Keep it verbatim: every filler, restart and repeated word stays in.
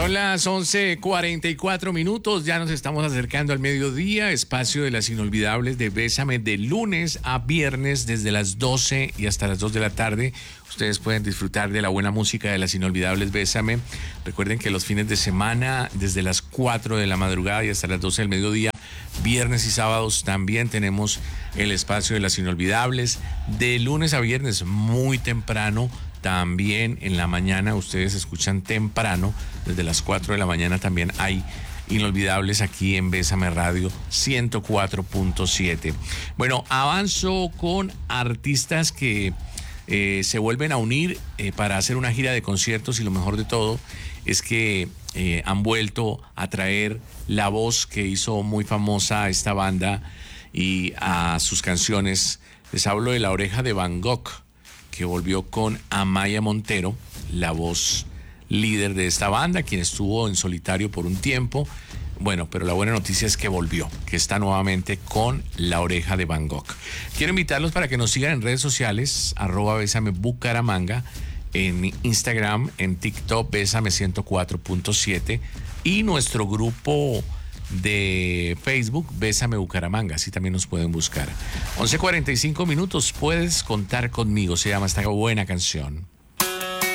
Son las once cuarenta y cuatro minutos, ya nos estamos acercando al mediodía, espacio de las inolvidables de Bésame de lunes a viernes desde las doce y hasta las dos de la tarde. Ustedes pueden disfrutar de la buena música de las inolvidables Bésame. Recuerden que los fines de semana, desde las cuatro de la madrugada y hasta las doce del mediodía, viernes y sábados también tenemos el espacio de las inolvidables. De lunes a viernes, muy temprano. También en la mañana ustedes escuchan temprano, desde las cuatro de la mañana también hay inolvidables aquí en Bésame Radio ciento cuatro punto siete. Bueno, avanzo con artistas que eh, se vuelven a unir eh, para hacer una gira de conciertos, y lo mejor de todo es que eh, han vuelto a traer la voz que hizo muy famosa a esta banda y a sus canciones. Les hablo de La Oreja de Van Gogh, que volvió con Amaya Montero, la voz líder de esta banda, quien estuvo en solitario por un tiempo. Bueno, pero la buena noticia es que volvió, que está nuevamente con La Oreja de Van Gogh. Quiero invitarlos para que nos sigan en redes sociales, arroba Bésame Bucaramanga, en Instagram, en TikTok, Bésame ciento cuatro punto siete, y nuestro grupo de Facebook, Bésame Bucaramanga, así también nos pueden buscar. once cuarenta y cinco minutos, puedes contar conmigo, se llama esta buena canción.